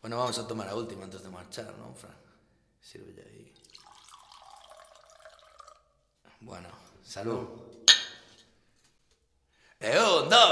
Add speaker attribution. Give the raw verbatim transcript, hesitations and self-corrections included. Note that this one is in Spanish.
Speaker 1: Bueno, vamos a tomar la última antes de marchar, ¿no, Fran? Sirve ya ahí. Bueno, salud. ¡Eh, un, dos!